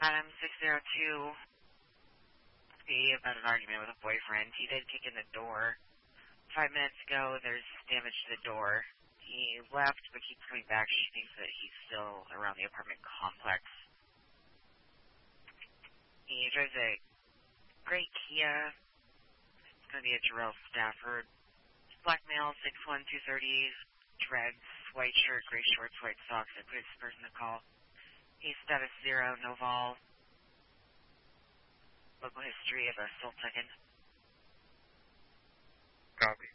Adam 602. He about an argument with a boyfriend. He did kick in the door. 5 minutes ago, there's damage to the door. He left, but keeps coming back. She thinks that he's still around the apartment complex. He drives a gray Kia. It's going to be a Jarrell Stafford. Black male, 6'1", 230, dreads, white shirt, gray shorts, white socks. I put his person to call. He's status 0, no vol. Local history of assault second. Copy.